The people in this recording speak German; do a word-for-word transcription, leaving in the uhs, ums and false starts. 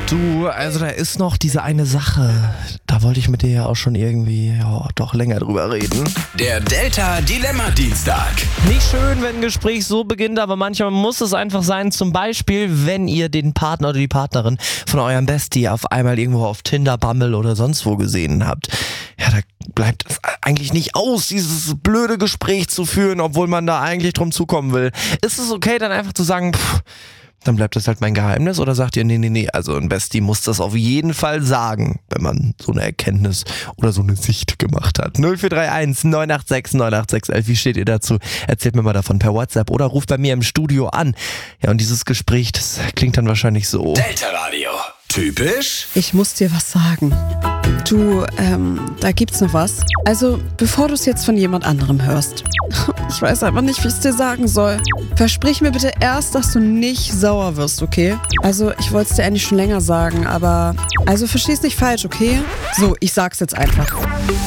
Du, also da ist noch diese eine Sache. Da wollte ich mit dir ja auch schon irgendwie, ja, doch länger drüber reden. Der Delta Dilemma Dienstag. Nicht schön, wenn ein Gespräch so beginnt, aber manchmal muss es einfach sein. Zum Beispiel, wenn ihr den Partner oder die Partnerin von eurem Bestie auf einmal irgendwo auf Tinder, Bumble oder sonst wo gesehen habt. Ja, da bleibt es eigentlich nicht aus, dieses blöde Gespräch zu führen, obwohl man da eigentlich drum zukommen will. Ist es okay, dann einfach zu sagen, pff, dann bleibt das halt mein Geheimnis, oder sagt ihr, nee, nee, nee, also ein Bestie muss das auf jeden Fall sagen, wenn man so eine Erkenntnis oder so eine Sicht gemacht hat. null vier drei eins neun acht sechs neun acht sechs elf, wie steht ihr dazu? Erzählt mir mal davon per WhatsApp oder ruft bei mir im Studio an. Ja, und dieses Gespräch, das klingt dann wahrscheinlich so. Delta Radio. Typisch? Ich muss dir was sagen. Du, ähm, da gibt's noch was. Also, bevor du es jetzt von jemand anderem hörst. Ich weiß einfach nicht, wie ich es dir sagen soll. Versprich mir bitte erst, dass du nicht sauer wirst, okay? Also, ich wollte es dir eigentlich schon länger sagen, aber... Also, versteh's nicht falsch, okay? So, ich sag's jetzt einfach.